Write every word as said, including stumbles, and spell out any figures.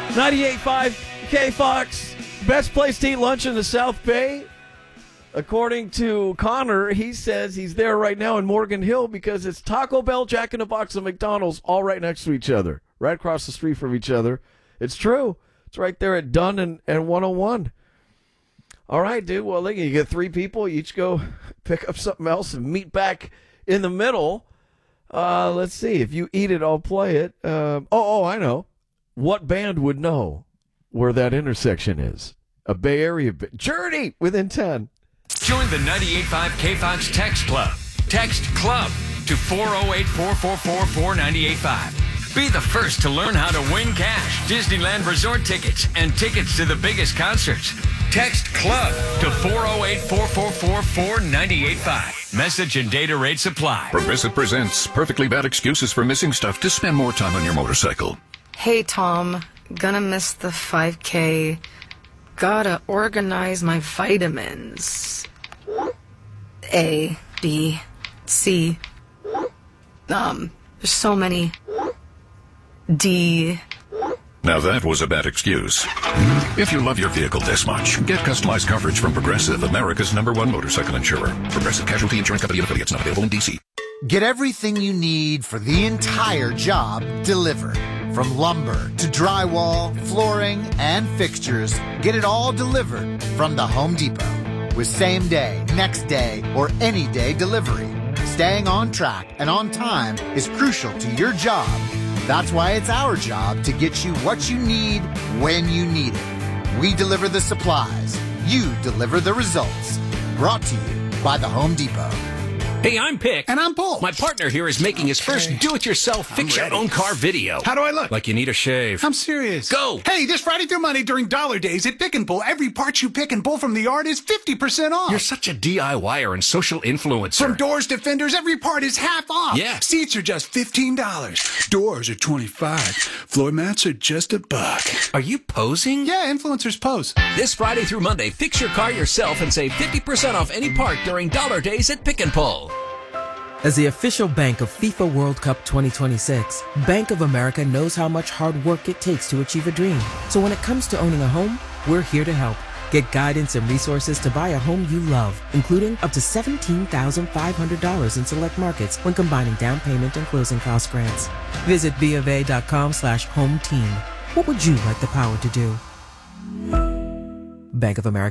ninety-eight point five K-Fox, best place to eat lunch in the South Bay. According to Connor, he says he's there right now in Morgan Hill because it's Taco Bell, Jack in the Box, and McDonald's all right next to each other, right across the street from each other. It's true. It's right there at Dunn and, and one oh one. All right, dude. Well, look, you get three people. You each go pick up something else and meet back in the middle. Uh, let's see. If you eat it, I'll play it. Um, oh, oh, I know. What band would know where that intersection is? A Bay Area band. Journey within ten. Join the ninety-eight point five K-Fox Text Club. Text CLUB to four oh eight, four four four, four nine eight five. Be the first to learn how to win cash, Disneyland Resort tickets, and tickets to the biggest concerts. Text CLUB to four oh eight, four four four, four nine eight five. Message and data rates apply. Progressive presents perfectly bad excuses for missing stuff to spend more time on your motorcycle. Hey, Tom. Gonna miss the five K. Gotta organize my vitamins. A, B, C. Um, there's so many. D. Now that was a bad excuse. If you love your vehicle this much, get customized coverage from Progressive, America's number one motorcycle insurer. Progressive Casualty Insurance Company and affiliates, not available in D C. Get everything you need for the entire job delivered. From lumber to drywall, flooring, and fixtures, get it all delivered from the Home Depot. With same day, next day, or any day delivery. Staying on track and on time is crucial to your job. That's why it's our job to get you what you need when you need it. We deliver the supplies. You deliver the results. Brought to you by the Home Depot. Hey, I'm Pick. And I'm Paul. My partner here is making his first do-it-yourself fix-your-own-car video. How do I look? Like you need a shave. I'm serious. Go! Hey, this Friday through Monday during Dollar Days at Pick and Pull, every part you pick and pull from the yard is fifty percent off. You're such a DIYer and social influencer. From doors to fenders, every part is half off. Yeah. Seats are just fifteen dollars. Doors are twenty-five dollars. Floor mats are just a buck. Are you posing? Yeah, influencers pose. This Friday through Monday, fix your car yourself and save fifty percent off any part during Dollar Days at Pick and Pull. As the official bank of FIFA World Cup twenty twenty-six, Bank of America knows how much hard work it takes to achieve a dream. So when it comes to owning a home, we're here to help. Get guidance and resources to buy a home you love, including up to seventeen thousand five hundred dollars in select markets when combining down payment and closing cost grants. Visit bofa.com slash home team. What would you like the power to do? Bank of America.